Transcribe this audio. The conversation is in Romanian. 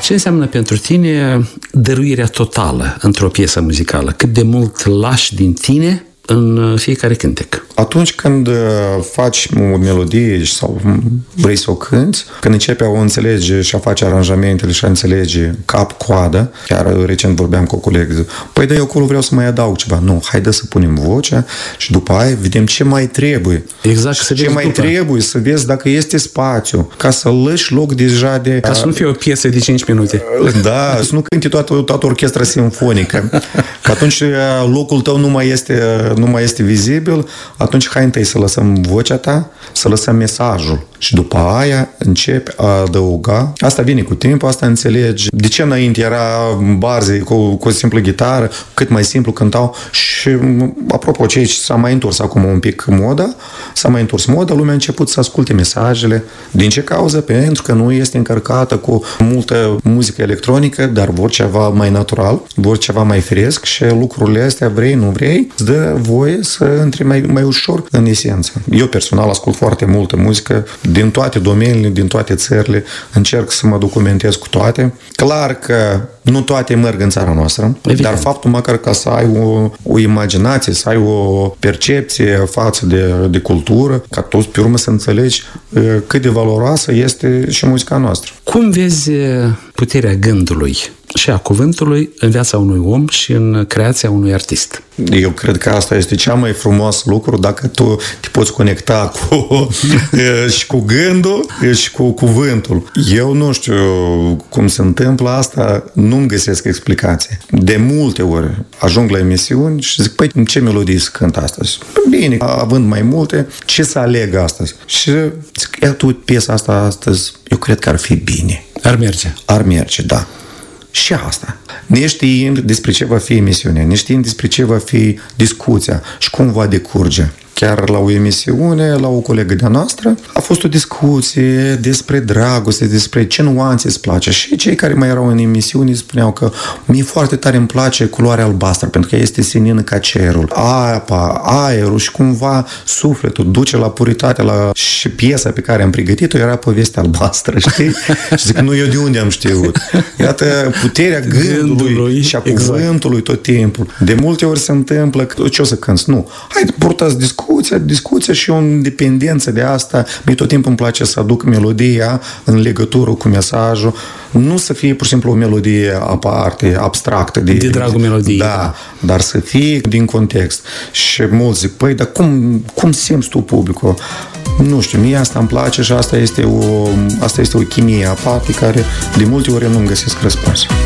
Ce înseamnă pentru tine dăruirea totală într-o piesă muzicală? Cât de mult lași din tine în fiecare cântec? Atunci când faci o melodie sau vrei să o cânti, când începe a o înțelege și a face aranjamentele și a înțelege cap-coadă, chiar recent vorbeam cu o coleg, păi eu acolo vreau să mai adaug ceva. Nu, haide să punem vocea și după aia vedem ce mai trebuie. Exact, să ce mai după. trebuie, să vezi dacă este spațiu, ca să lăși loc deja de... Ca să nu fie o piesă de 5 minute. Da, să nu cânti toată orchestra simfonică. Că atunci locul tău nu mai este vizibil, atunci hai întâi să lăsăm vocea ta, să lăsăm mesajul și după aia începi a adăuga. Asta vine cu timpul, asta înțelegi. De ce înainte era barze cu o simplă gitară, cât mai simplu cântau și apropo, ce s-a mai întors acum un pic moda, lumea a început să asculte mesajele. Din ce cauză? Pentru că nu este încărcată cu multă muzică electronică, dar vor ceva mai natural, vor ceva mai fresc și lucrurile astea, vrei, nu vrei, îți dă voie să intri mai ușor în esență. Eu personal ascult foarte multă muzică din toate domeniile, din toate țările, încerc să mă documentez cu toate. Clar că nu toate merg în țara noastră, dar faptul măcar ca să ai o imaginație, să ai o percepție față de cultură, ca tu pe urmă să înțelegi cât de valoroasă este și muzica noastră. Cum vezi puterea gândului și a cuvântului în viața unui om și în creația unui artist? Eu cred că asta este cea mai frumos lucru dacă tu te poți conecta și cu gândul și cu cuvântul. Eu nu știu cum se întâmplă asta, nu-mi găsesc explicație. De multe ori ajung la emisiuni și zic, păi ce melodii să cânt astăzi? Bine, având mai multe, ce să aleg astăzi? Și zic, ia tu piesa asta astăzi, eu cred că ar fi bine. Ar merge, da. Și asta. Neștiind despre ce va fi emisiunea, neștiind despre ce va fi discuția și cum va decurge. Chiar la o emisiune, la o colegă de-a noastră, a fost o discuție despre dragoste, despre ce nuanțe îți place. Și cei care mai erau în emisiune spuneau că mie foarte tare îmi place culoarea albastră, pentru că este senină ca cerul. Apa, aerul și cumva sufletul duce la puritate. Și piesa pe care am pregătit-o era Povestea albastră, știi? Și zic, nu, eu de unde am știut? Iată, puterea gândului și a cuvântului tot timpul. De multe ori se întâmplă că ce o să cânți? Nu. Hai, purtați discuția și eu în dependență de asta, mie tot timpul îmi place să aduc melodia în legătură cu mesajul, nu să fie pur și simplu o melodie aparte, abstractă. De dragul melodiei. Da, dar să fie din context. Și mulți zic, păi, dar cum simți tu publicul? Nu știu, mie asta îmi place și asta este o chimie aparte care de multe ori nu-mi găsesc răspuns.